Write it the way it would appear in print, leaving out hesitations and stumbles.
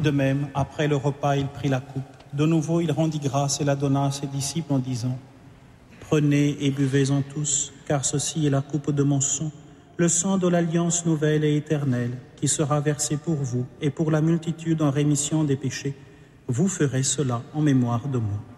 De même, après le repas, il prit la coupe. De nouveau, il rendit grâce et la donna à ses disciples en disant : Prenez et buvez-en tous, car ceci est la coupe de mon sang, le sang de l'alliance nouvelle et éternelle, qui sera versé pour vous et pour la multitude en rémission des péchés. Vous ferez cela en mémoire de moi.